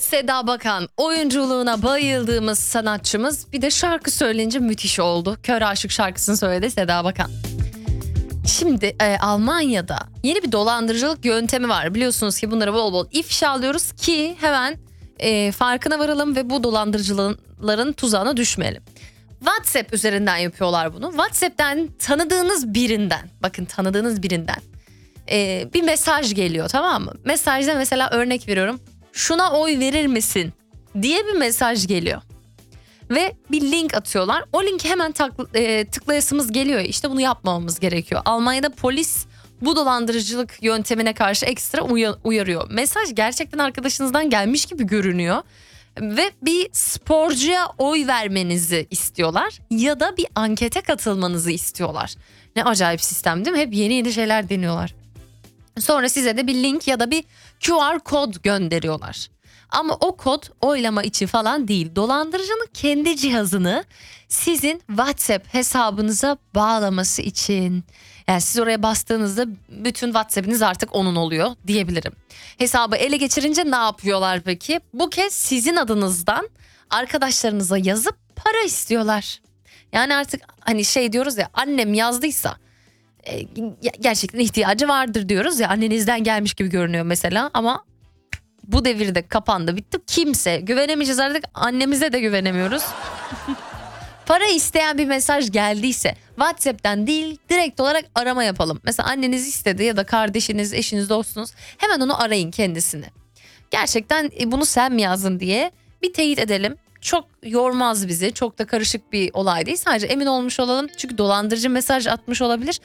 Seda Bakan, oyunculuğuna bayıldığımız sanatçımız, bir de şarkı söyleyince müthiş oldu. Kör Aşık şarkısını söyledi Seda Bakan. Şimdi Almanya'da yeni bir dolandırıcılık yöntemi var. Biliyorsunuz ki bunları bol bol ifşa alıyoruz ki hemen farkına varalım ve bu dolandırıcıların tuzağına düşmeyelim. WhatsApp üzerinden yapıyorlar bunu. WhatsApp'ten tanıdığınız birinden, bakın tanıdığınız birinden bir mesaj geliyor, tamam mı? Mesajda mesela örnek veriyorum. Şuna oy verir misin diye bir mesaj geliyor. Ve bir link atıyorlar. O linki hemen tıklayasımız geliyor. İşte bunu yapmamamız gerekiyor. Almanya'da polis bu dolandırıcılık yöntemine karşı ekstra uyarıyor. Mesaj gerçekten arkadaşınızdan gelmiş gibi görünüyor. Ve bir sporcuya oy vermenizi istiyorlar. Ya da bir ankete katılmanızı istiyorlar. Ne acayip sistem değil mi? Hep yeni yeni şeyler deniyorlar. Sonra size de bir link ya da bir QR kod gönderiyorlar. Ama o kod oylama için falan değil. Dolandırıcının kendi cihazını sizin WhatsApp hesabınıza bağlaması için. Yani siz oraya bastığınızda bütün WhatsApp'iniz artık onun oluyor diyebilirim. Hesabı ele geçirince ne yapıyorlar peki? Bu kez sizin adınızdan arkadaşlarınıza yazıp para istiyorlar. Yani artık hani şey diyoruz ya, annem yazdıysa gerçekten ihtiyacı vardır diyoruz ya, annenizden gelmiş gibi görünüyor mesela, ama bu devirde kapandı, bitti. Kimse güvenemeyeceğiz artık, annemize de güvenemiyoruz. Para isteyen bir mesaj geldiyse WhatsApp'ten değil, direkt olarak arama yapalım. Mesela anneniz istedi ya da kardeşiniz, eşiniz, dostunuz, hemen onu arayın kendisini. Gerçekten bunu sen mi yazdın diye bir teyit edelim. Çok yormaz bizi, çok da karışık bir olay değil, sadece emin olmuş olalım. Çünkü dolandırıcı mesaj atmış olabilir.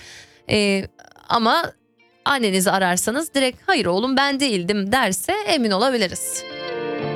Ama annenizi ararsanız direkt hayır oğlum ben değildim derse emin olabiliriz.